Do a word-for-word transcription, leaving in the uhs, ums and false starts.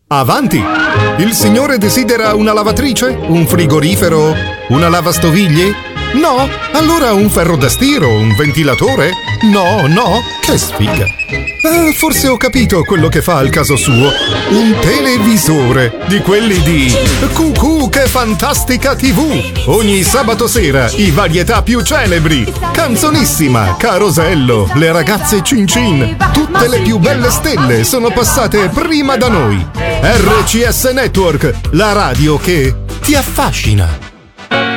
Avanti! Il signore desidera una lavatrice? Un frigorifero? Una lavastoviglie? No? Allora un ferro da stiro? Un ventilatore? No, no? Che sfiga! Eh, forse ho capito quello che fa al caso suo. Un televisore, di quelli di Cucù che fantastica tivù. Ogni sabato sera i varietà più celebri. Canzonissima, Carosello, le ragazze Cin Cin. Tutte le più belle stelle sono passate prima da noi. R C S Network, la radio che ti affascina.